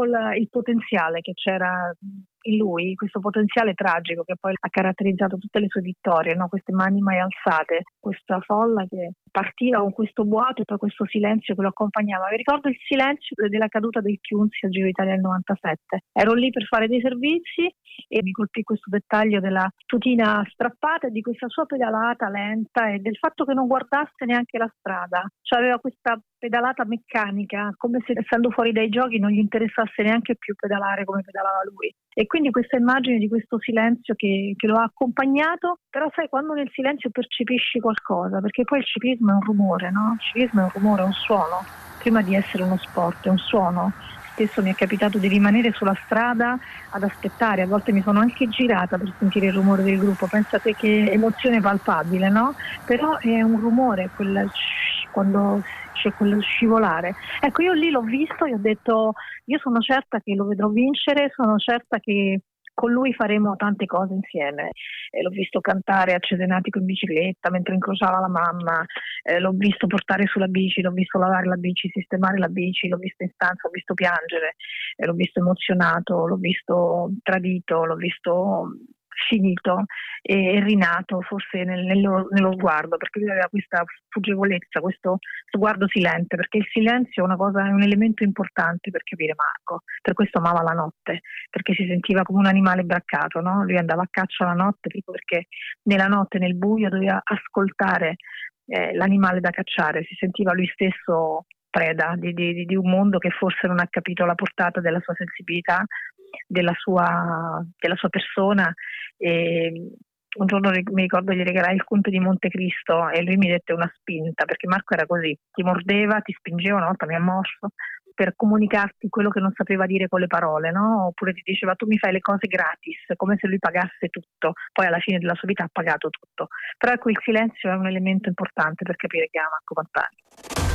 il potenziale che c'era in lui, questo potenziale tragico che poi ha caratterizzato tutte le sue vittorie, no? Queste mani mai alzate, questa folla che partiva con questo boato e poi questo silenzio che lo accompagnava. Mi ricordo il silenzio della caduta del Chiunzi al Giro d'Italia del 97. Ero lì per fare dei servizi e mi colpì questo dettaglio della tutina strappata e di questa sua pedalata lenta e del fatto che non guardasse neanche la strada. Cioè aveva questa pedalata meccanica, come se essendo fuori dai giochi non gli interessasse neanche più pedalare come pedalava lui. E quindi questa immagine di questo silenzio che lo ha accompagnato, però sai, quando nel silenzio percepisci qualcosa, perché poi il ciclismo è un rumore, no? Il ciclismo è un rumore, è un suono, prima di essere uno sport, è un suono. Spesso mi è capitato di rimanere sulla strada ad aspettare, a volte mi sono anche girata per sentire il rumore del gruppo, pensate che emozione palpabile, no? Però è un rumore, quando c'è quello scivolare. Ecco, io lì l'ho visto e ho detto, io sono certa che lo vedrò vincere, sono certa che con lui faremo tante cose insieme. L'ho visto cantare a Cesenatico in bicicletta mentre incrociava la mamma, l'ho visto portare sulla bici, l'ho visto lavare la bici, sistemare la bici, l'ho visto in stanza, l'ho visto piangere, l'ho visto emozionato, l'ho visto tradito, l'ho visto finito e rinato forse nello sguardo, perché lui aveva questa fuggevolezza, questo sguardo silente, perché il silenzio è è un elemento importante per capire Marco. Per questo amava la notte, perché si sentiva come un animale braccato, no? Lui andava a caccia la notte proprio perché nella notte, nel buio, doveva ascoltare l'animale da cacciare, si sentiva lui stesso preda di un mondo che forse non ha capito la portata della sua sensibilità, della sua persona. E un giorno mi ricordo gli regalai il Conte di Montecristo e lui mi dette una spinta, perché Marco era così, ti mordeva, ti spingeva, una volta mi ha morso per comunicarti quello che non sapeva dire con le parole, no? Oppure ti diceva tu mi fai le cose gratis, come se lui pagasse tutto, poi alla fine della sua vita ha pagato tutto. Però ecco, il silenzio è un elemento importante per capire chi è Marco Pantani.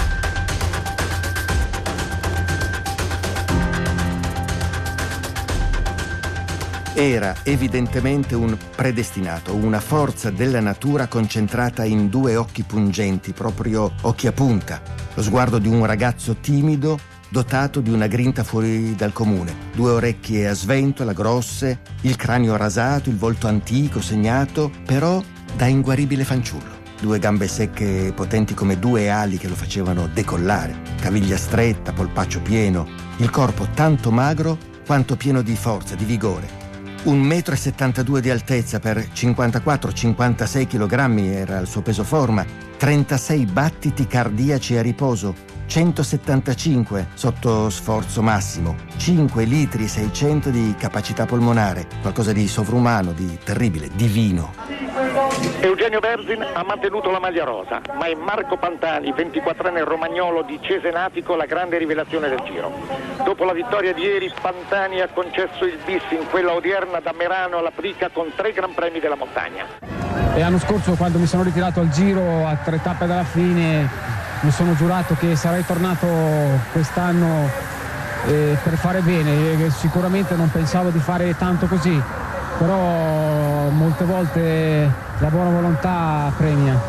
Era evidentemente un predestinato, una forza della natura concentrata in due occhi pungenti, proprio occhi a punta, lo sguardo di un ragazzo timido, dotato di una grinta fuori dal comune, due orecchie a sventola grosse, il cranio rasato, il volto antico, segnato, però da inguaribile fanciullo. Due gambe secche e potenti come due ali che lo facevano decollare, caviglia stretta, polpaccio pieno, il corpo tanto magro quanto pieno di forza, di vigore. 1,72 m di altezza per 54-56 kg era il suo peso forma, 36 battiti cardiaci a riposo, 175 sotto sforzo massimo, 5 litri e 600 di capacità polmonare, qualcosa di sovrumano, di terribile, divino. Eugenio Berzin ha mantenuto la maglia rosa, ma è Marco Pantani, 24enne romagnolo di Cesenatico, la grande rivelazione del Giro. Dopo la vittoria di ieri, Pantani ha concesso il bis in quella odierna da Merano alla Prica con 3 Gran Premi della montagna. E l'anno scorso, quando mi sono ritirato al Giro a 3 tappe dalla fine, mi sono giurato che sarei tornato quest'anno per fare bene. Sicuramente non pensavo di fare tanto così, però molte volte la buona volontà premia.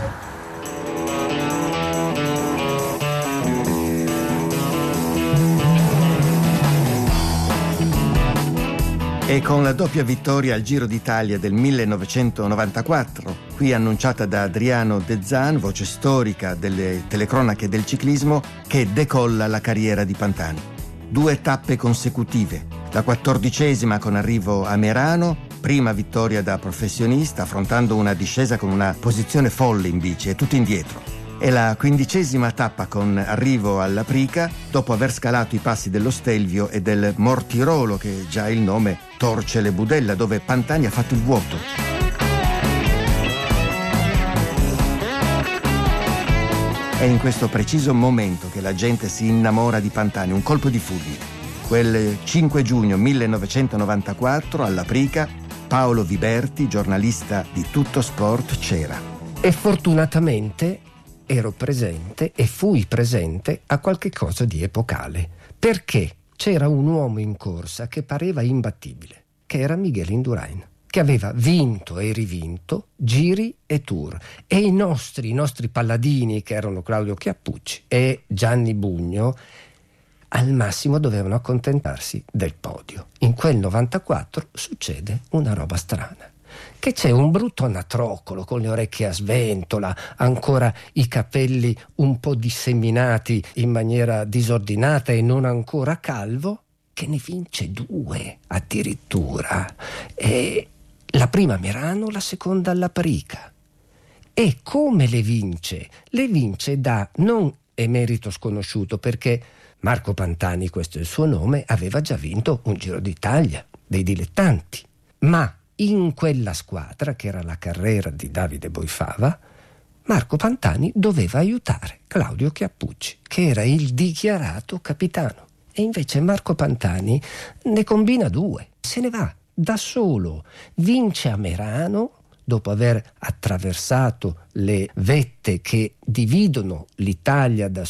E con la doppia vittoria al Giro d'Italia del 1994, qui annunciata da Adriano De Zan, voce storica delle telecronache del ciclismo, che decolla la carriera di Pantani. 2 tappe consecutive, la 14ª con arrivo a Merano, prima vittoria da professionista affrontando una discesa con una posizione folle in bici e tutto indietro. E la 15ª tappa con arrivo alla Prica, dopo aver scalato i passi dello Stelvio e del Mortirolo, che già il nome torce le budella, dove Pantani ha fatto il vuoto. È in questo preciso momento che la gente si innamora di Pantani, un colpo di fulmine. Quel 5 giugno 1994 alla Prica, Paolo Viberti, giornalista di Tutto Sport, c'era. E fortunatamente ero presente e fui presente a qualche cosa di epocale, perché c'era un uomo in corsa che pareva imbattibile, che era Miguel Indurain, che aveva vinto e rivinto giri e tour, e i nostri palladini, che erano Claudio Chiappucci e Gianni Bugno, al massimo dovevano accontentarsi del podio. In quel 94 succede una roba strana, che c'è un brutto anatroccolo con le orecchie a sventola, ancora i capelli un po' disseminati in maniera disordinata e non ancora calvo, che ne vince 2 addirittura, e la prima a Merano, la seconda alla Prica. E come le vince? Le vince da non emerito sconosciuto, perché Marco Pantani, questo è il suo nome, aveva già vinto un Giro d'Italia dei dilettanti, ma in quella squadra, che era la Carrera di Davide Boifava, Marco Pantani doveva aiutare Claudio Chiappucci, che era il dichiarato capitano. E invece Marco Pantani ne combina 2, se ne va da solo, vince a Merano, dopo aver attraversato le vette che dividono l'Italia dal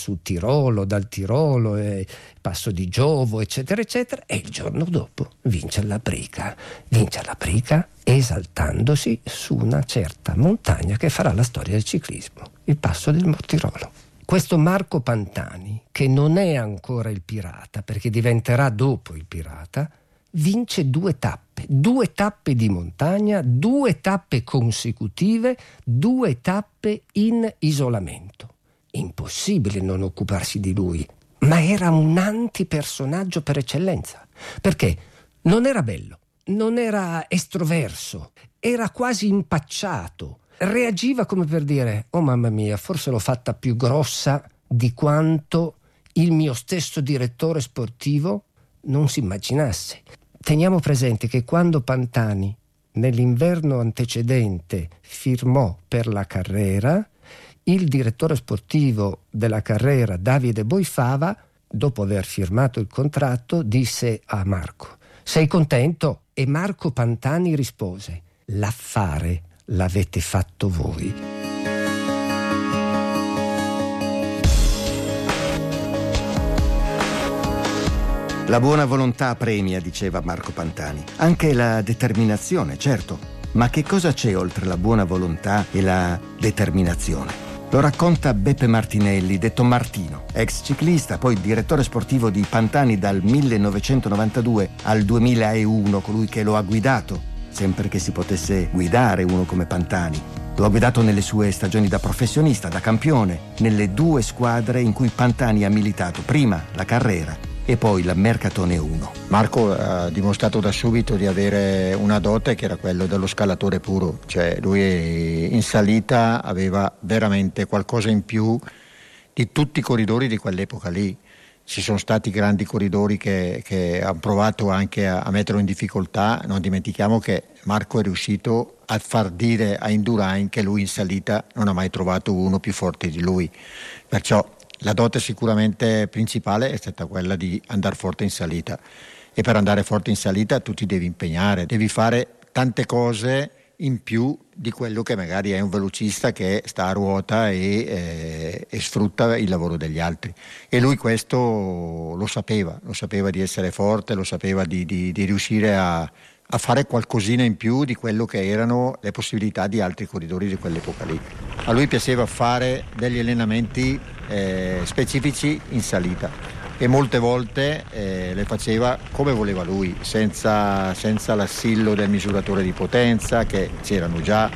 Tirolo e Passo di Giovo, eccetera, eccetera, e il giorno dopo vince alla Prica. Vince alla Prica esaltandosi su una certa montagna che farà la storia del ciclismo, il Passo del Mortirolo. Questo Marco Pantani, che non è ancora il pirata, perché diventerà dopo il pirata, vince 2 tappe di montagna, 2 tappe consecutive, 2 tappe in isolamento. Impossibile non occuparsi di lui, ma era un antipersonaggio per eccellenza, perché non era bello, non era estroverso, era quasi impacciato, reagiva come per dire: oh mamma mia, forse l'ho fatta più grossa di quanto il mio stesso direttore sportivo non si immaginasse. Teniamo presente che quando Pantani nell'inverno antecedente firmò per la Carrera, il direttore sportivo della Carrera, Davide Boifava, dopo aver firmato il contratto, disse a Marco: sei contento? E Marco Pantani rispose: l'affare l'avete fatto voi. La buona volontà premia, diceva Marco Pantani. Anche la determinazione, certo. Ma che cosa c'è oltre la buona volontà e la determinazione? Lo racconta Beppe Martinelli, detto Martino, ex ciclista, poi direttore sportivo di Pantani dal 1992 al 2001, colui che lo ha guidato, sempre che si potesse guidare uno come Pantani. Lo ha guidato nelle sue stagioni da professionista, da campione, nelle 2 squadre in cui Pantani ha militato, prima la Carrera e poi la Mercatone 1. Marco ha dimostrato da subito di avere una dote che era quello dello scalatore puro, cioè lui in salita aveva veramente qualcosa in più di tutti i corridori di quell'epoca lì. Ci sono stati grandi corridori che hanno provato anche a metterlo in difficoltà. Non dimentichiamo che Marco è riuscito a far dire a Indurain che lui in salita non ha mai trovato uno più forte di lui, perciò la dote sicuramente principale è stata quella di andare forte in salita, e per andare forte in salita tu ti devi impegnare, devi fare tante cose in più di quello che magari è un velocista che sta a ruota e sfrutta il lavoro degli altri, e lui questo lo sapeva di essere forte, lo sapeva di riuscire a fare qualcosina in più di quello che erano le possibilità di altri corridori di quell'epoca lì. A lui piaceva fare degli allenamenti specifici in salita, e molte volte le faceva come voleva lui, senza l'assillo del misuratore di potenza, che c'erano già,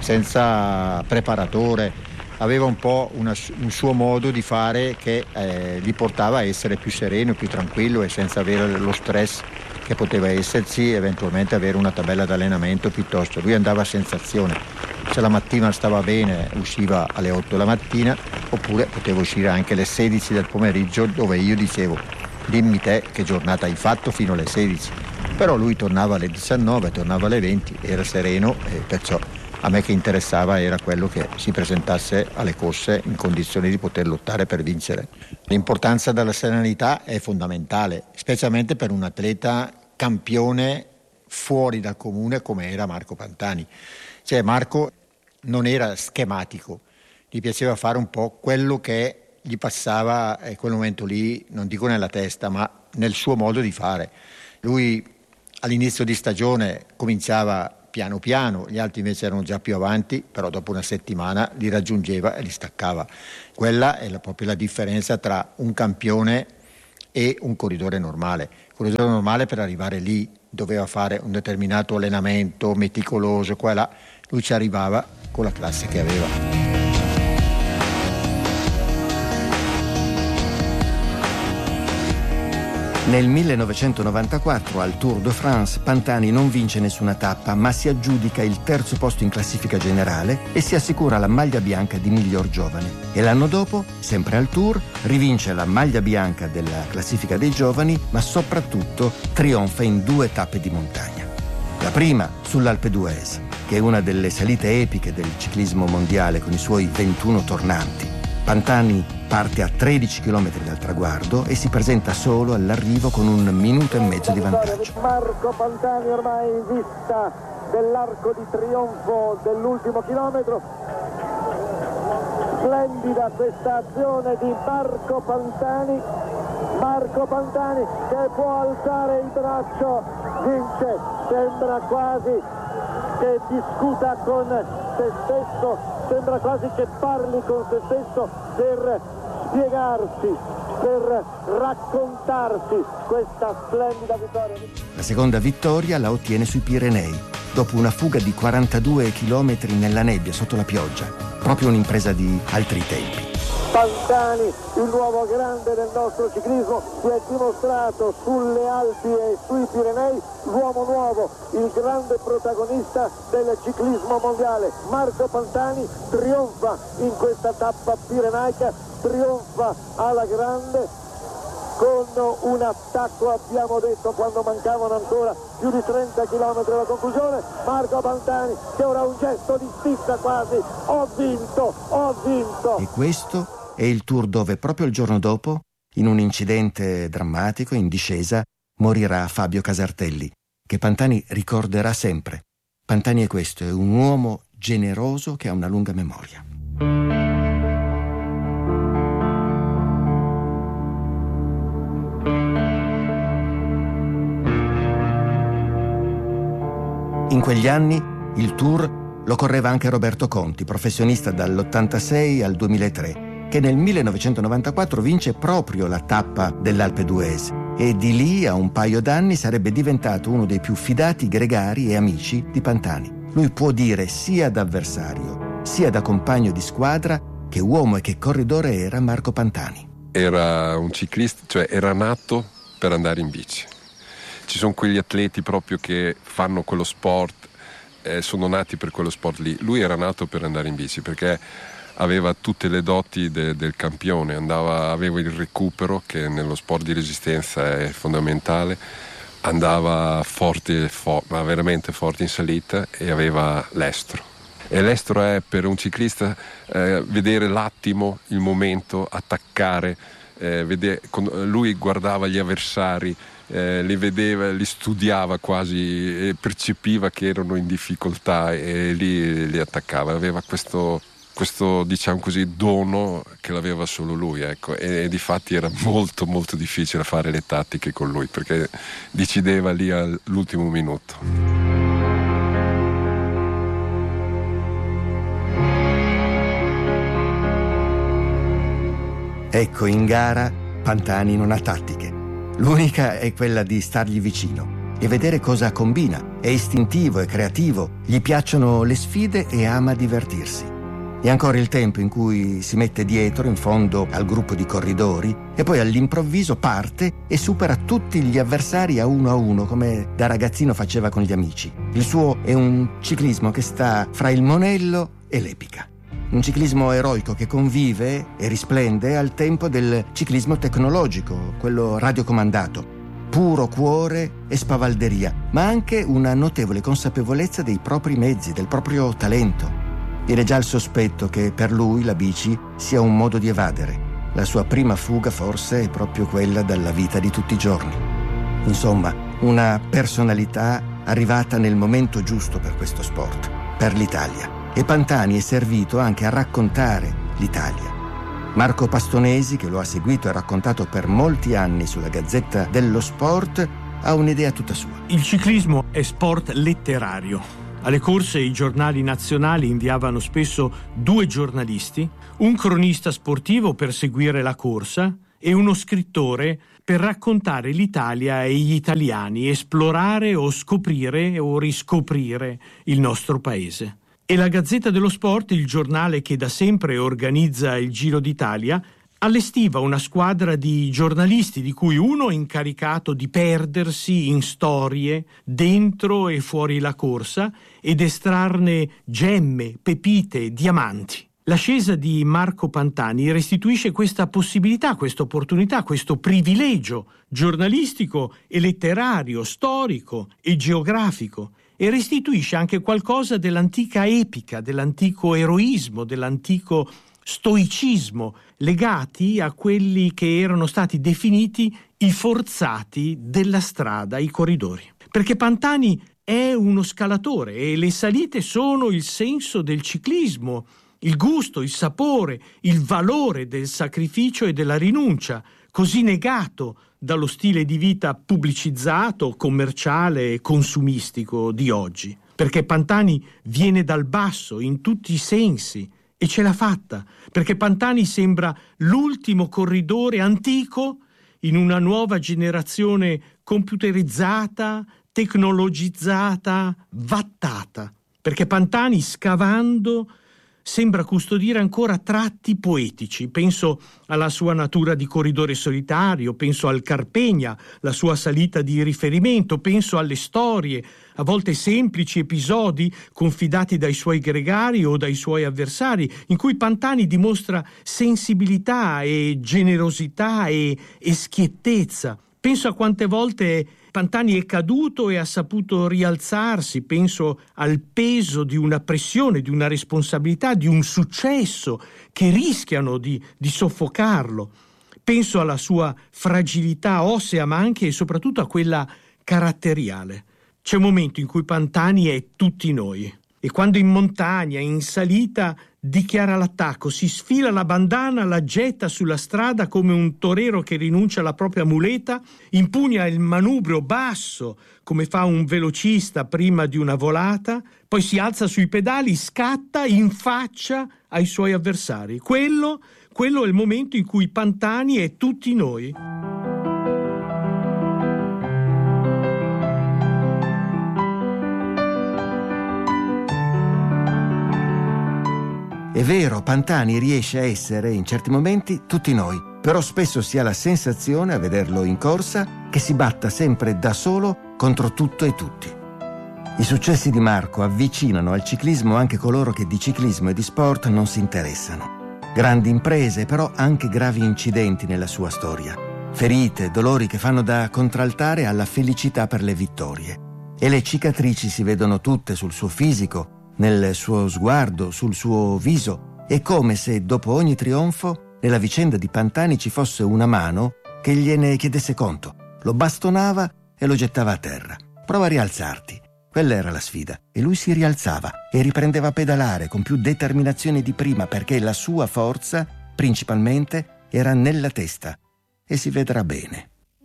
senza preparatore. Aveva un po' un suo modo di fare che gli portava a essere più sereno, più tranquillo, e senza avere lo stress che poteva esserci, eventualmente avere una tabella d'allenamento piuttosto. Lui andava a sensazione, se la mattina stava bene usciva alle 8 della mattina, oppure poteva uscire anche alle 16 del pomeriggio, dove io dicevo: dimmi te che giornata hai fatto fino alle 16. Però lui tornava alle 19, tornava alle 20, era sereno, e perciò a me che interessava era quello che si presentasse alle corse in condizioni di poter lottare per vincere. L'importanza della serenità è fondamentale, specialmente per un atleta campione fuori dal comune come era Marco Pantani. Cioè Marco non era schematico, gli piaceva fare un po' quello che gli passava in quel momento lì, non dico nella testa, ma nel suo modo di fare. Lui all'inizio di stagione cominciava piano piano, gli altri invece erano già più avanti, però dopo una settimana li raggiungeva e li staccava. Quella è proprio la differenza tra un campione e un corridore normale. Il corridore normale per arrivare lì doveva fare un determinato allenamento meticoloso, qua e là. Lui ci arrivava con la classe che aveva. Nel 1994 al Tour de France Pantani non vince nessuna tappa, ma si aggiudica il terzo posto in classifica generale e si assicura la maglia bianca di miglior giovane. E l'anno dopo, sempre al Tour, rivince la maglia bianca della classifica dei giovani, ma soprattutto trionfa in 2 tappe di montagna. La prima sull'Alpe d'Huez, che è una delle salite epiche del ciclismo mondiale con i suoi 21 tornanti. Pantani parte a 13 km dal traguardo e si presenta solo all'arrivo con 1 minuto e mezzo di vantaggio. Marco Pantani ormai in vista dell'arco di trionfo dell'ultimo chilometro. Splendida questa azione di Marco Pantani. Marco Pantani che può alzare il braccio, vince, sembra quasi che discuta con se stesso, sembra quasi che parli con se stesso per spiegarsi, per raccontarsi questa splendida vittoria. La seconda vittoria la ottiene sui Pirenei, dopo una fuga di 42 km nella nebbia sotto la pioggia, proprio un'impresa di altri tempi. Pantani, il nuovo grande del nostro ciclismo, si è dimostrato sulle Alpi e sui Pirenei l'uomo nuovo, il grande protagonista del ciclismo mondiale. Marco Pantani trionfa in questa tappa pirenaica, trionfa alla grande con un attacco, abbiamo detto, quando mancavano ancora più di 30 km alla conclusione. Marco Pantani che ora un gesto di stizza quasi, ho vinto. E questo è il Tour dove proprio il giorno dopo, in un incidente drammatico in discesa, morirà Fabio Casartelli, che Pantani ricorderà sempre. Pantani è questo, è un uomo generoso che ha una lunga memoria. In quegli anni il Tour lo correva anche Roberto Conti, professionista dall'86 al 2003, che nel 1994 vince proprio la tappa dell'Alpe d'Huez e di lì a un paio d'anni sarebbe diventato uno dei più fidati gregari e amici di Pantani. Lui può dire sia da avversario, sia da compagno di squadra che uomo e che corridore era Marco Pantani. Era un ciclista, cioè era nato per andare in bici. Ci sono quegli atleti proprio che fanno quello sport, sono nati per quello sport lì. Lui era nato per andare in bici perché aveva tutte le doti del campione, aveva il recupero che nello sport di resistenza è fondamentale, andava forte, ma veramente forte in salita, e aveva l'estro. E l'estro è per un ciclista vedere l'attimo, il momento, attaccare, lui guardava gli avversari, li vedeva, li studiava quasi e percepiva che erano in difficoltà e li attaccava. Aveva questo diciamo così dono che l'aveva solo lui, ecco, e difatti era molto molto difficile fare le tattiche con lui perché decideva lì all'ultimo minuto. Ecco, in gara Pantani non ha tattiche. L'unica è quella di stargli vicino e vedere cosa combina. È istintivo, è creativo, gli piacciono le sfide e ama divertirsi. E ancora il tempo in cui si mette dietro, in fondo al gruppo di corridori, e poi all'improvviso parte e supera tutti gli avversari a uno, come da ragazzino faceva con gli amici. Il suo è un ciclismo che sta fra il monello e l'epica. Un ciclismo eroico che convive e risplende al tempo del ciclismo tecnologico, quello radiocomandato. Puro cuore e spavalderia, ma anche una notevole consapevolezza dei propri mezzi, del proprio talento. Viene già il sospetto che per lui la bici sia un modo di evadere. La sua prima fuga forse è proprio quella dalla vita di tutti i giorni. Insomma, una personalità arrivata nel momento giusto per questo sport, per l'Italia. E Pantani è servito anche a raccontare l'Italia. Marco Pastonesi, che lo ha seguito e raccontato per molti anni sulla Gazzetta dello Sport, ha un'idea tutta sua. Il ciclismo è sport letterario. Alle corse i giornali nazionali inviavano spesso 2 giornalisti, un cronista sportivo per seguire la corsa e uno scrittore per raccontare l'Italia e gli italiani, esplorare o scoprire o riscoprire il nostro paese. E la Gazzetta dello Sport, il giornale che da sempre organizza il Giro d'Italia, allestiva una squadra di giornalisti di cui uno incaricato di perdersi in storie dentro e fuori la corsa ed estrarne gemme, pepite, diamanti. L'ascesa di Marco Pantani restituisce questa possibilità, questa opportunità, questo privilegio giornalistico e letterario, storico e geografico, e restituisce anche qualcosa dell'antica epica, dell'antico eroismo, dell'antico stoicismo, legati a quelli che erano stati definiti i forzati della strada, i corridori. Perché Pantani è uno scalatore e le salite sono il senso del ciclismo, il gusto, il sapore, il valore del sacrificio e della rinuncia, così negato dallo stile di vita pubblicizzato, commerciale e consumistico di oggi. Perché Pantani viene dal basso in tutti i sensi e ce l'ha fatta, perché Pantani sembra l'ultimo corridore antico in una nuova generazione computerizzata, tecnologizzata, wattata. Perché Pantani, scavando, sembra custodire ancora tratti poetici. Penso alla sua natura di corridore solitario, penso al Carpegna, la sua salita di riferimento, penso alle storie, a volte semplici episodi confidati dai suoi gregari o dai suoi avversari, in cui Pantani dimostra sensibilità e generosità e schiettezza. Penso a quante volte Pantani è caduto e ha saputo rialzarsi, penso al peso di una pressione, di una responsabilità, di un successo che rischiano di soffocarlo. Penso alla sua fragilità ossea, ma anche e soprattutto a quella caratteriale. C'è un momento in cui Pantani è tutti noi, e quando in montagna, in salita, dichiara l'attacco, si sfila la bandana, la getta sulla strada come un torero che rinuncia alla propria muleta, impugna il manubrio basso come fa un velocista prima di una volata, poi si alza sui pedali, scatta in faccia ai suoi avversari. Quello è il momento in cui Pantani è tutti noi. È vero, Pantani riesce a essere, in certi momenti, tutti noi, però spesso si ha la sensazione, a vederlo in corsa, che si batta sempre da solo contro tutto e tutti. I successi di Marco avvicinano al ciclismo anche coloro che di ciclismo e di sport non si interessano. Grandi imprese, però anche gravi incidenti nella sua storia. Ferite, dolori che fanno da contraltare alla felicità per le vittorie. E le cicatrici si vedono tutte sul suo fisico, nel suo sguardo, sul suo viso. È come se dopo ogni trionfo nella vicenda di Pantani ci fosse una mano che gliene chiedesse conto, lo bastonava e lo gettava a terra. Prova a rialzarti. Quella era la sfida, e lui si rialzava e riprendeva a pedalare con più determinazione di prima, perché la sua forza principalmente era nella testa, e si vedrà bene.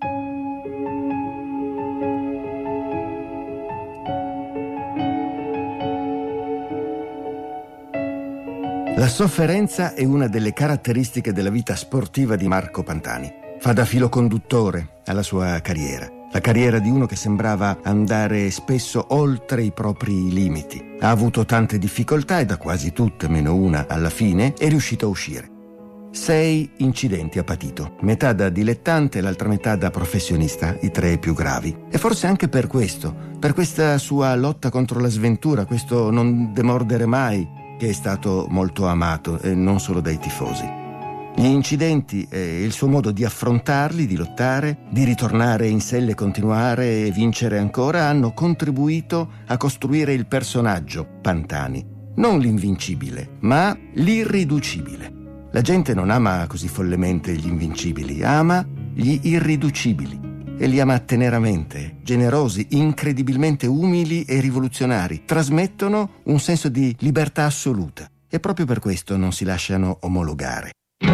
La sofferenza è una delle caratteristiche della vita sportiva di Marco Pantani. Fa da filo conduttore alla sua carriera. La carriera di uno che sembrava andare spesso oltre i propri limiti. Ha avuto tante difficoltà e da quasi tutte, meno una, alla fine è riuscito a uscire. 6 incidenti ha patito, metà da dilettante e l'altra metà da professionista, i 3 più gravi. E forse anche per questo, per questa sua lotta contro la sventura, questo non demordere mai, che è stato molto amato e non solo dai tifosi. Gli incidenti e il suo modo di affrontarli, di lottare, di ritornare in selle, continuare e vincere ancora, hanno contribuito a costruire il personaggio Pantani. Non l'invincibile, ma l'irriducibile. La gente non ama così follemente gli invincibili, ama gli irriducibili. E li ama teneramente, generosi, incredibilmente umili e rivoluzionari. Trasmettono un senso di libertà assoluta e proprio per questo non si lasciano omologare.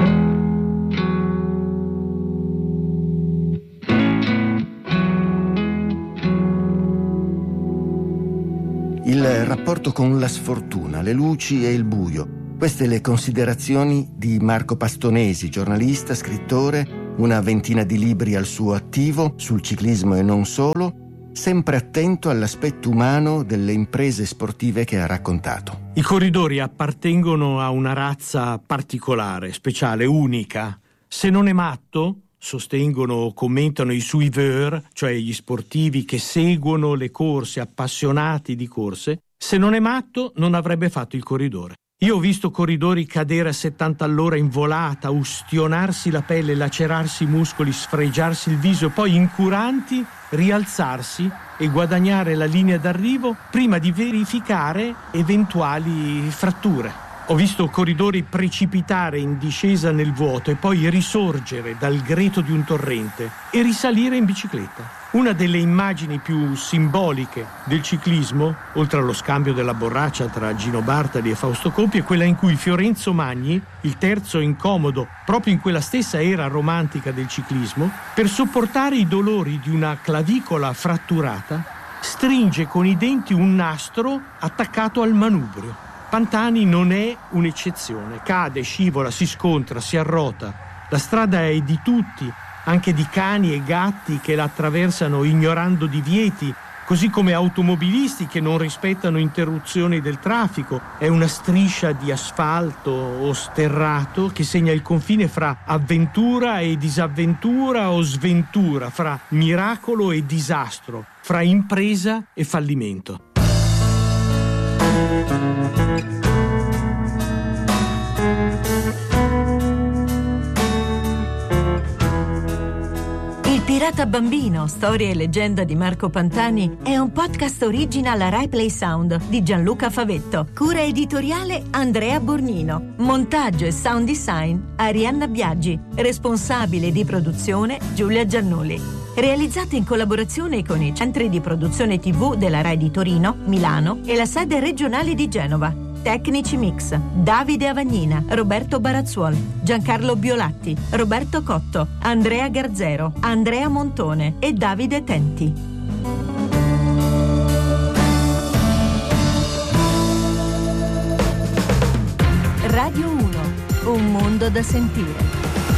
Il rapporto con la sfortuna, le luci e il buio. Queste le considerazioni di Marco Pastonesi, giornalista, scrittore, una ventina di libri al suo attivo sul ciclismo e non solo, sempre attento all'aspetto umano delle imprese sportive che ha raccontato. I corridori appartengono a una razza particolare, speciale, unica. Se non è matto, sostengono o commentano i suiveur, cioè gli sportivi che seguono le corse, appassionati di corse, se non è matto non avrebbe fatto il corridore. Io ho visto corridori cadere a 70 all'ora in volata, ustionarsi la pelle, lacerarsi i muscoli, sfregiarsi il viso e poi incuranti rialzarsi e guadagnare la linea d'arrivo prima di verificare eventuali fratture. Ho visto corridori precipitare in discesa nel vuoto e poi risorgere dal greto di un torrente e risalire in bicicletta. Una delle immagini più simboliche del ciclismo, oltre allo scambio della borraccia tra Gino Bartali e Fausto Coppi, è quella in cui Fiorenzo Magni, il terzo incomodo proprio in quella stessa era romantica del ciclismo, per sopportare i dolori di una clavicola fratturata, stringe con i denti un nastro attaccato al manubrio. Pantani non è un'eccezione, cade, scivola, si scontra, si arrota. La strada è di tutti, anche di cani e gatti che la attraversano ignorando divieti, così come automobilisti che non rispettano interruzioni del traffico. È una striscia di asfalto o sterrato che segna il confine fra avventura e disavventura o sventura, fra miracolo e disastro, fra impresa e fallimento. Il Pirata Bambino, storia e leggenda di Marco Pantani, è un podcast original Rai Play Sound di Gianluca Favetto. Cura editoriale Andrea Borgnino. Montaggio e sound design Arianna Biaggi. Responsabile di produzione Giulia Giannuli. Realizzato in collaborazione con i centri di produzione TV della Rai di Torino, Milano e la sede regionale di Genova. Tecnici mix Davide Avagnina, Roberto Barazzuol, Giancarlo Biolatti, Roberto Cotto, Andrea Garzero, Andrea Montone e Davide Tenti. Radio 1, un mondo da sentire.